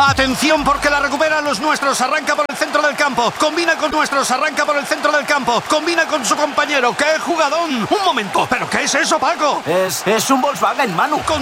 Atención porque la recupera los nuestros. Arranca por el centro del campo. Combina con nuestros. Arranca por el centro del campo. Combina con su compañero. ¡Qué jugadón! Un momento. ¿Pero qué es eso, Paco? Es un Volkswagen, Manu.